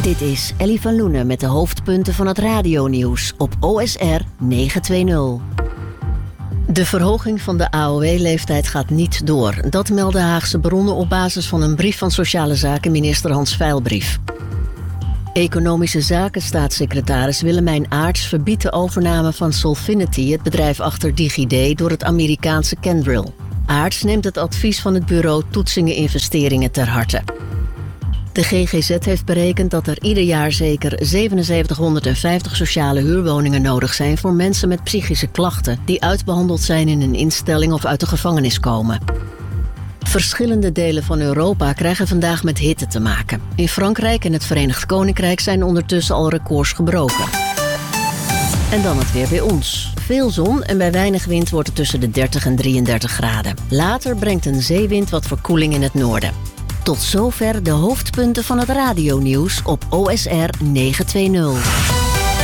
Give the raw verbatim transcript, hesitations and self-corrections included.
Dit is Ellie van Loenen met de hoofdpunten van het radionieuws op O S R negenhonderdtwintig. De verhoging van de A O W-leeftijd gaat niet door. Dat melden Haagse bronnen op basis van een brief van Sociale Zaken minister Hans Veilbrief. Economische Zaken staatssecretaris Willemijn Aarts verbiedt de overname van Solfinity, het bedrijf achter DigiD, door het Amerikaanse Kyndryl. Aarts neemt het advies van het bureau Toetsingen Investeringen ter harte. De G G Z heeft berekend dat er ieder jaar zeker zeven thousand zevenhonderdvijftig sociale huurwoningen nodig zijn voor mensen met psychische klachten die uitbehandeld zijn in een instelling of uit de gevangenis komen. Verschillende delen van Europa krijgen vandaag met hitte te maken. In Frankrijk en het Verenigd Koninkrijk zijn ondertussen al records gebroken. En dan het weer bij ons. Veel zon en bij weinig wind wordt het tussen de dertig en drieëndertig graden. Later brengt een zeewind wat verkoeling in het noorden. Tot zover de hoofdpunten van het radionieuws op O S R negenhonderdtwintig.